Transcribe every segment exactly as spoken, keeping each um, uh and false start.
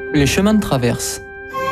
Les chemins de traverse.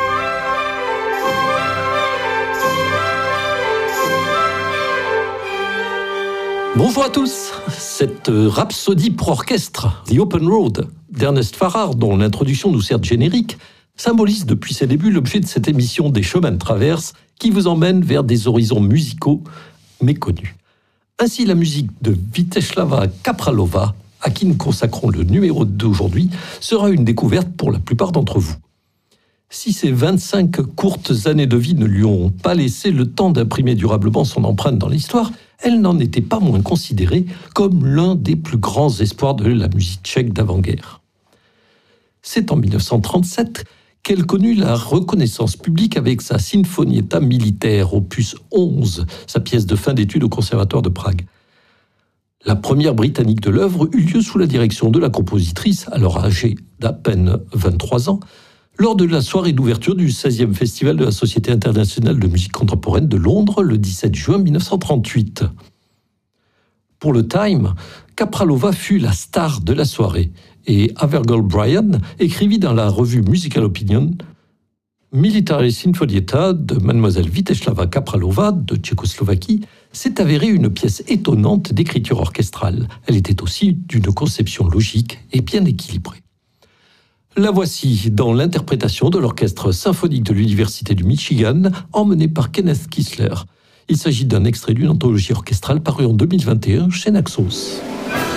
Bonjour à tous. Cette rhapsodie pour orchestre, The Open Road, d'Ernest Farrar, dont l'introduction nous sert de générique, symbolise depuis ses débuts l'objet de cette émission des chemins de traverse qui vous emmène vers des horizons musicaux méconnus. Ainsi, la musique de Vítězslava Kaprálová, à qui nous consacrons le numéro d'aujourd'hui, sera une découverte pour la plupart d'entre vous. Si ces vingt-cinq courtes années de vie ne lui ont pas laissé le temps d'imprimer durablement son empreinte dans l'histoire, elle n'en était pas moins considérée comme l'un des plus grands espoirs de la musique tchèque d'avant-guerre. C'est en dix-neuf cent trente-sept qu'elle connut la reconnaissance publique avec sa Sinfonietta militaire, opus onze, sa pièce de fin d'études au Conservatoire de Prague. La première britannique de l'œuvre eut lieu sous la direction de la compositrice, alors âgée d'à peine vingt-trois ans, lors de la soirée d'ouverture du seizième Festival de la Société internationale de musique contemporaine de Londres le dix-sept juin mille neuf cent trente-huit. Pour le Time, Kaprálová fut la star de la soirée et Avergel Bryan écrivit dans la revue Musical Opinion « Military Sinfonietta de Mademoiselle Vítězslava Kaprálová de Tchécoslovaquie s'est avérée une pièce étonnante d'écriture orchestrale. Elle était aussi d'une conception logique et bien équilibrée. » La voici dans l'interprétation de l'Orchestre symphonique de l'Université du Michigan, emmené par Kenneth Kissler. Il s'agit d'un extrait d'une anthologie orchestrale parue en deux mille vingt et un chez Naxos.